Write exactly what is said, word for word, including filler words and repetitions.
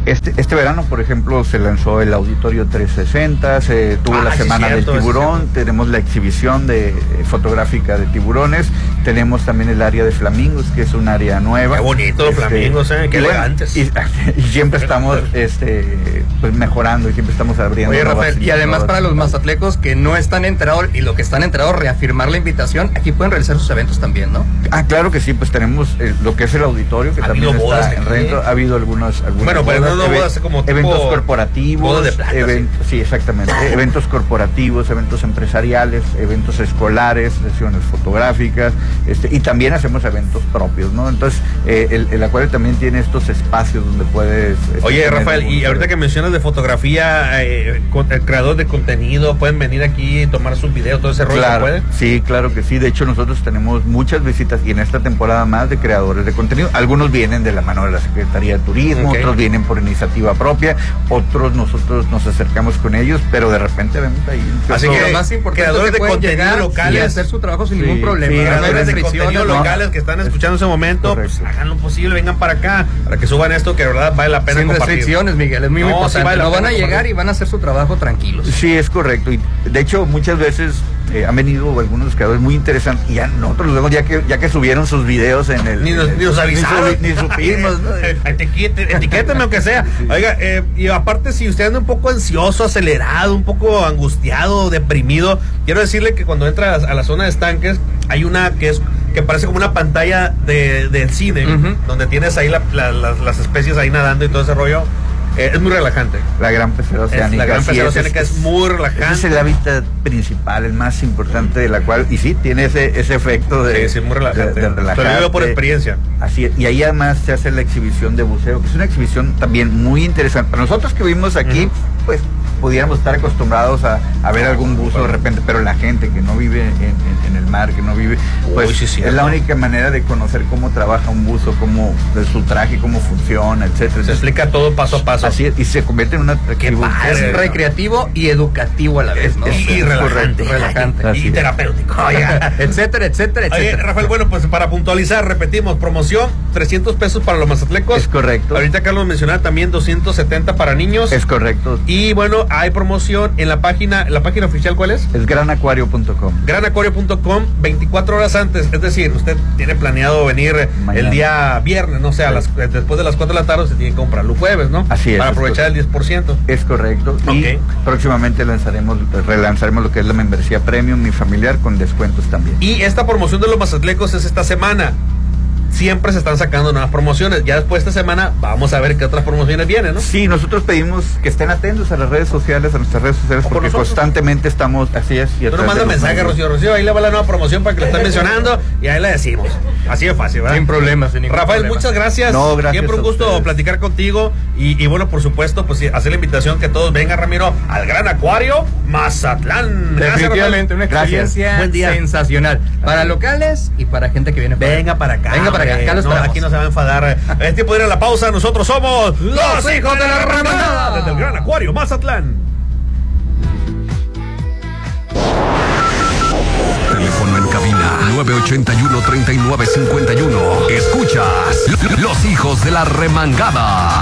Este, este verano, por ejemplo, se lanzó el Auditorio trescientos sesenta, se tuvo ah, la sí, Semana cierto, del Tiburón, tenemos la exhibición de, eh, fotográfica de tiburones, tenemos también el área de flamingos, que es un área nueva. Qué bonito los este, flamingos, ¿eh? Qué elegantes. Y, y siempre estamos este, pues, mejorando y siempre estamos abriendo. Oye, Rafael, y además para los mazatlecos que no están enterados y los que están enterados, reafirmar la invitación, aquí pueden realizar sus eventos también, ¿no? Ah, claro que sí, pues tenemos eh, lo que es el auditorio, que también está en rento, ha habido algunos, algunos bueno, pero no, no bodas como tipo eventos corporativos, de plata, event sí. sí, exactamente, eventos corporativos, eventos empresariales, eventos escolares, sesiones fotográficas, este, y también hacemos eventos propios, ¿no? Entonces, eh, el, el acuario también tiene estos espacios donde puedes... Este, Oye, Rafael, y ahorita que mencionas de fotografía, eh, el creador de contenido, pueden venir aquí y tomar sus videos, todo ese rollo, claro, ¿se puede? Sí, claro que sí, de hecho nosotros tenemos muchas visitas y en esta temporada más de creadores de contenido, algunos vienen de la mano de la Secretaría de Turismo, okay. Otros vienen por iniciativa propia, otros nosotros nos acercamos con ellos, pero de repente vemos ahí... Así que lo más importante creadores de contenido locales, y hacer su trabajo sin sí, ningún problema. Sí, creadores de contenido no, locales que están escuchando en ese momento, pues hagan lo posible, vengan para acá, para que suban esto, que de verdad vale la pena sin compartir. restricciones, Miguel, es muy no, importante. Sí vale no van a llegar compartir. Y van a hacer su trabajo tranquilos. Sí, es correcto. Y de hecho, muchas veces eh, han venido algunos creadores muy interesantes y ya nosotros los vemos ya que ya que subieron sus videos en el... Ni nos, en el, ni nos avisaron. Ni, ni supimos, ¿no? Etiquétenme aunque sea. Oiga, eh, y aparte, si usted anda un poco ansioso, acelerado, un poco angustiado, deprimido, quiero decirle que cuando entra a la zona de estanques, hay una que es que parece como una pantalla de, de cine, uh-huh. donde tienes ahí la, la, las, las especies ahí nadando y todo ese rollo. Eh, es muy relajante. La gran pecera oceánica. Es, la gran pecera oceánica es, es, es muy relajante. Ese es el hábitat principal, el más importante de la cual, y sí, tiene ese, ese efecto de, sí, sí, muy relajante. de, de relajarte. Lo digo por experiencia. Así es, y ahí además se hace la exhibición de buceo, que es una exhibición también muy interesante. Para nosotros que vivimos aquí, uh-huh. pues pudiéramos estar acostumbrados a, a ver algún buzo de repente, pero la gente que no vive en, en, en el mar, que no vive, pues Uy, sí, sí, es la única manera de conocer cómo trabaja un buzo, cómo de su traje, cómo funciona, etcétera. Se explica todo paso a paso. Así es, y se convierte en una es recreativo y educativo a la vez, ¿no? Es, es, y relajante, relajante y terapéutico, oiga. etcétera, etcétera, etcétera. Oye, Rafael, bueno, pues para puntualizar, repetimos, promoción trescientos pesos para los mazatlecos. Es correcto. Ahorita Carlos mencionaba también doscientos setenta para niños. Es correcto. Y bueno, hay promoción en la página, la página oficial, ¿cuál es? Es gran acuario punto com. gran acuario punto com, veinticuatro horas antes, es decir, usted tiene planeado venir mañana, el día viernes, no sé, a las, después de las cuatro de la tarde, se tiene que comprarlo jueves, ¿no? Así es. Para aprovechar el diez por ciento. Es correcto. Okay. Y próximamente lanzaremos, relanzaremos lo que es la membresía premium, mi familiar, con descuentos también. Y esta promoción de los mazatlecos es esta semana. Siempre se están sacando nuevas promociones. Ya después de esta semana vamos a ver qué otras promociones vienen, ¿no? Sí, nosotros pedimos que estén atentos a las redes sociales, a nuestras redes sociales, porque nosotros constantemente estamos, así es. Tú nos mandas mensaje, Rocío, Rocío, ahí le va la nueva promoción para que la estén mencionando y ahí la decimos. Así de fácil, ¿verdad? Sin problemas, sin ningún Rafael, problema. muchas gracias. No, gracias. Siempre un gusto platicar contigo y, y bueno, por supuesto, pues hacer la invitación que todos vengan, Ramiro, al Gran Acuario Mazatlán. Definitivamente, una experiencia sensacional. Para locales y para gente que viene para Venga para acá. Venga para acá. No, aquí no se va a enfadar. Es tiempo de ir a la pausa. Nosotros somos los hijos de la remangada desde el Gran Acuario Mazatlán. Teléfono en cabina nueve ochenta y uno, treinta y nueve cincuenta y uno. Escuchas Los Hijos de la Remangada.